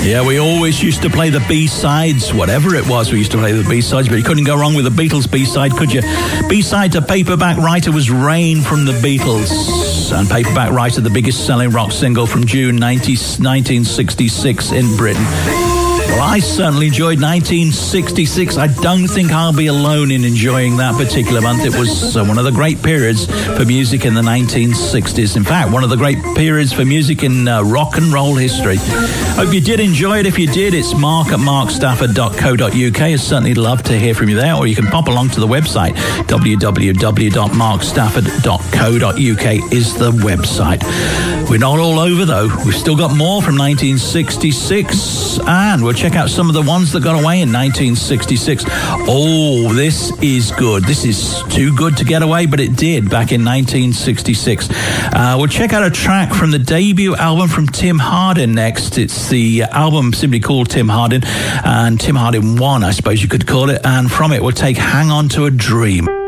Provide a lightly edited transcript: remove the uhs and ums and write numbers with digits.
Yeah, we always used to play the B-sides, whatever it was, we used to play the B-sides, but you couldn't go wrong with the Beatles B-side, could you? B-side to Paperback Writer was Rain from the Beatles, and Paperback Writer, the biggest selling rock single from June 1966 in Britain. Well, I certainly enjoyed 1966. I don't think I'll be alone in enjoying that particular month. It was one of the great periods for music in the 1960s. In fact, one of the great periods for music in rock and roll history. Hope you did enjoy it. If you did, it's mark@markstafford.co.uk. I'd certainly love to hear from you there, or you can pop along to the website. www.markstafford.co.uk is the website. We're not all over, though. We've still got more from 1966, and we'll check out some of the ones that got away in 1966. Oh, this is good. This is too good to get away, but it did back in 1966. We'll check out a track from the debut album from Tim Hardin next. It's the album simply called Tim Hardin, and Tim Hardin 1, I suppose you could call it. And from it, we'll take Hang On to a Dream.